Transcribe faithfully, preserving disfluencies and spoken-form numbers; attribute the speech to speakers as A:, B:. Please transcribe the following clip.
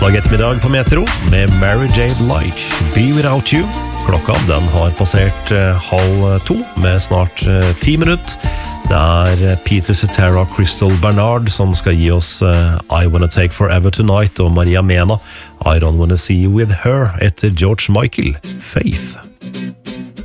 A: Dag ettermiddag på Metro med Mary J. Blige, Be Without You. Klokka den har passert eh, halv to med snart eh, ti minutt. Det er Peter Cetera og Crystal Bernard som skal gi oss eh, I Wanna Take Forever Tonight og Maria Mena I Don't Wanna See You With Her etter George Michael, Faith.